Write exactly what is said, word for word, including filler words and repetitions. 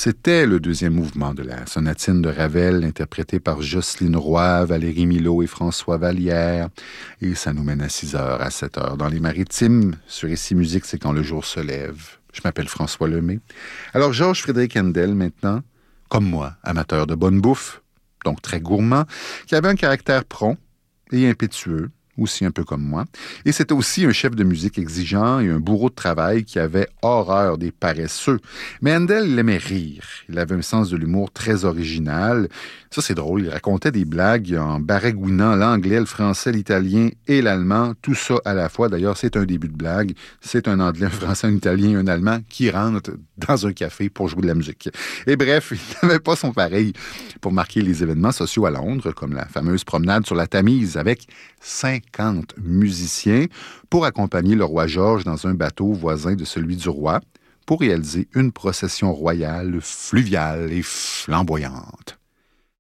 C'était le deuxième mouvement de la sonatine de Ravel, interprétée par Jocelyne Roy, Valérie Milot et François Vallière. Et ça nous mène à six heures, à sept heures dans les Maritimes. Sur Ici Musique, c'est quand le jour se lève. Je m'appelle François Lemay. Alors, Georges Frédéric Handel, maintenant, comme moi, amateur de bonne bouffe, donc très gourmand, qui avait un caractère prompt et impétueux, aussi un peu comme moi. Et c'était aussi un chef de musique exigeant et un bourreau de travail qui avait horreur des paresseux. Mais Handel, il aimait rire. Il avait un sens de l'humour très original. Ça, c'est drôle. Il racontait des blagues en baragouinant l'anglais, le français, l'italien et l'allemand. Tout ça à la fois. D'ailleurs, c'est un début de blague. C'est un anglais, un français, un italien et un allemand qui rentrent dans un café pour jouer de la musique. Et bref, il n'avait pas son pareil pour marquer les événements sociaux à Londres, comme la fameuse promenade sur la Tamise avec cinquante musiciens pour accompagner le roi George dans un bateau voisin de celui du roi pour réaliser une procession royale fluviale et flamboyante.